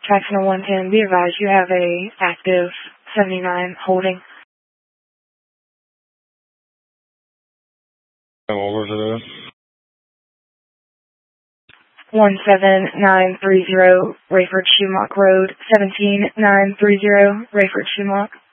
Jackson 110, be advised you have a active 79 holding. Over to that. 17930 Rayford Schumach Road, 17930 Rayford Schumach.